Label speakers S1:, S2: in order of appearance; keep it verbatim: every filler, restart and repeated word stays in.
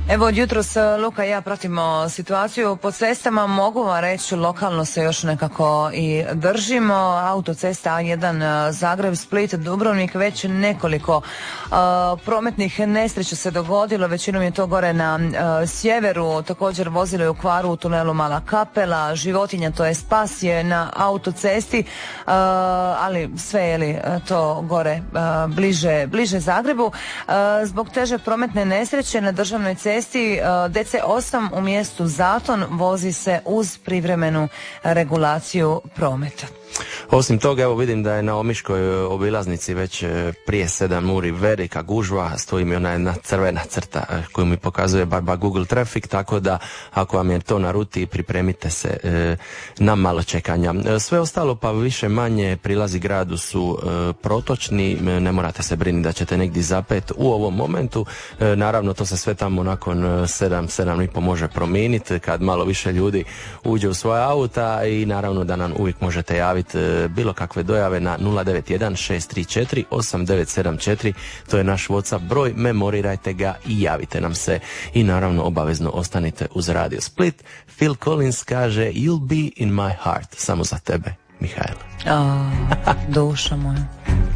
S1: Evo, od jutros Luka i ja pratimo situaciju po cestama. Mogu vam reći, lokalno se još nekako i držimo. Autocesta A jedan Zagreb, Split, Dubrovnik, već nekoliko uh, prometnih nesreća se dogodilo. Većinom je to gore na uh, sjeveru. Također vozilo je u kvaru u tunelu Mala Kapela. Životinja, to je spas, je na autocesti, uh, ali sve je li to gore uh, bliže, bliže Zagrebu. Uh, zbog teže prometne nesreće na državnoj cesti D C osam u mjestu Zaton vozi se uz privremenu regulaciju prometa.
S2: Osim toga, evo vidim da je na Omiškoj obilaznici već prije sedam uri velika gužva, stoji mi ona jedna crvena crta koju mi pokazuje bar Google Traffic, tako da ako vam je to na ruti, pripremite se e, na malo čekanja. Sve ostalo pa više manje prilazi gradu su e, protočni, ne morate se brinuti da ćete negdje zapet u ovom momentu, e, naravno to se sve tamo nakon sedam, sedam i po može promijeniti kad malo više ljudi uđe u svoja auta i naravno da nam uvijek možete javiti bilo kakve dojave na nula devet jedan šest tri četiri osam devet sedam četiri, to je naš WhatsApp broj, memorirajte ga i javite nam se i naravno obavezno ostanite uz Radio Split. Phil Collins kaže You'll be in my heart, samo za tebe, Mihajlo.
S1: Oh, duša moja.